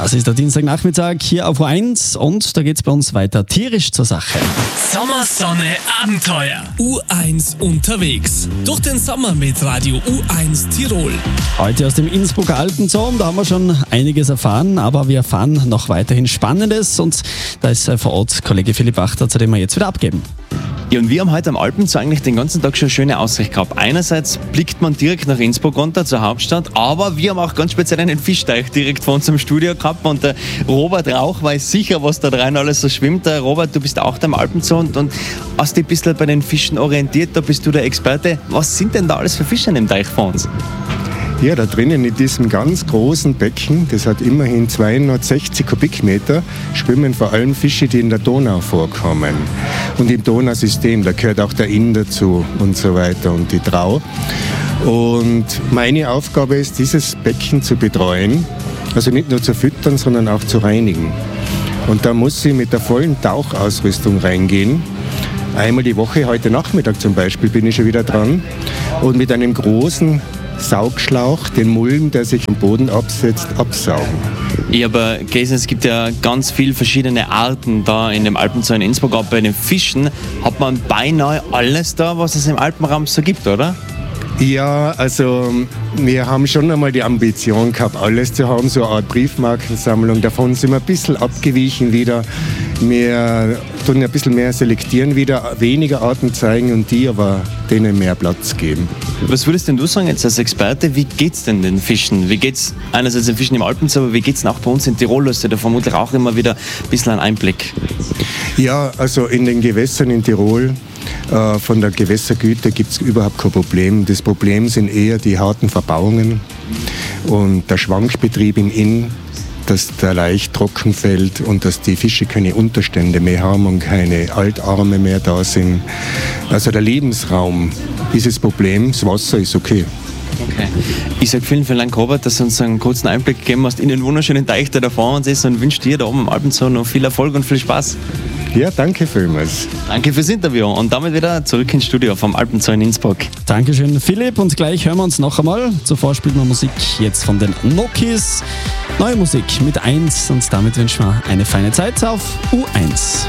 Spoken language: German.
Das ist der Dienstagnachmittag hier auf U1 und da geht's bei uns weiter tierisch zur Sache. Sommer, Sonne, Abenteuer. U1 unterwegs. Durch den Sommer mit Radio U1 Tirol. Heute aus dem Innsbrucker Alpenzoo, da haben wir schon einiges erfahren, aber wir erfahren noch weiterhin Spannendes und da ist vor Ort Kollege Philipp Achter, zu dem wir jetzt wieder abgeben. Ja, und wir haben heute am Alpenzoo eigentlich den ganzen Tag schon eine schöne Aussicht gehabt. Einerseits blickt man direkt nach Innsbruck runter, zur Hauptstadt, aber wir haben auch ganz speziell einen Fischteich direkt vor unserem Studio gehabt und der Robert Rauch weiß sicher, was da rein alles so schwimmt. Der Robert, du bist auch da am Alpenzoo und hast dich ein bisschen bei den Fischen orientiert, da bist du der Experte. Was sind denn da alles für Fische in dem Teich vor uns? Ja, da drinnen in diesem ganz großen Becken, das hat immerhin 260 Kubikmeter, schwimmen vor allem Fische, die in der Donau vorkommen. Und im Donausystem, da gehört auch der Inn dazu und so weiter und die Drau. Und meine Aufgabe ist, dieses Becken zu betreuen, also nicht nur zu füttern, sondern auch zu reinigen. Und da muss ich mit der vollen Tauchausrüstung reingehen. Einmal die Woche, heute Nachmittag zum Beispiel, bin ich schon wieder dran. Und mit einem großen Saugschlauch, den Mulm, der sich am Boden absetzt, absaugen. Ja, aber Jason, es gibt ja ganz viele verschiedene Arten da in dem Alpenzoo in Innsbruck. Auch bei den Fischen hat man beinahe alles da, was es im Alpenraum so gibt, oder? Ja, also wir haben schon einmal die Ambition gehabt, alles zu haben, so eine Art Briefmarkensammlung. Davon sind wir ein bisschen abgewichen wieder. Wir tun ein bisschen mehr selektieren wieder, weniger Arten zeigen und die aber denen mehr Platz geben. Was würdest denn du sagen jetzt als Experte, wie geht's denn den Fischen? Wie geht's einerseits den Fischen im Alpenzoo, aber wie geht's denn auch bei uns in Tirol? Hast du da vermutlich auch immer wieder ein bisschen einen Einblick? Ja, also in den Gewässern in Tirol, von der Gewässergüte gibt es überhaupt kein Problem. Das Problem sind eher die harten Verbauungen und der Schwankbetrieb im Inn, dass der leicht trocken fällt und dass die Fische keine Unterstände mehr haben und keine Altarme mehr da sind. Also der Lebensraum ist das Problem, das Wasser ist okay. Okay. Ich sage vielen Dank, Robert, dass du uns einen kurzen Einblick gegeben hast in den wunderschönen Teich, der da vor uns ist und wünsche dir da oben im Alpenzoo noch viel Erfolg und viel Spaß. Ja, danke vielmals. Danke fürs Interview und damit wieder zurück ins Studio vom Alpenzoo in Innsbruck. Dankeschön, Philipp, und gleich hören wir uns noch einmal. Zuvor spielen wir Musik jetzt von den Nokis. Neue Musik mit 1 und damit wünschen wir eine feine Zeit auf U1.